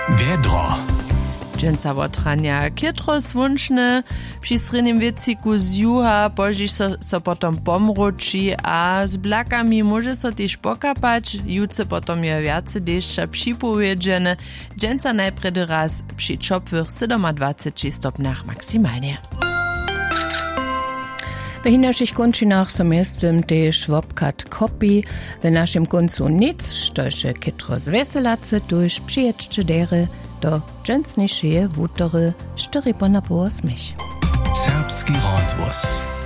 Wiedro. Dżęca wotrania kietro słonczne, przy srednim wieciku z juha požiš so potom pomruči a z blakami może so też pokapać, jutce potom je viace dešća připowiedžene, dżęca najpredy raz przy čopwych 27 stopniach maksymalnie. W innych kończynach są miestem też wopkat kopi, w naszym końcu nic, to się kitro zweselace, tuż przyjedźcie dery do dżęcniejszej wutory 4,5 smich. Serbski rozwóz.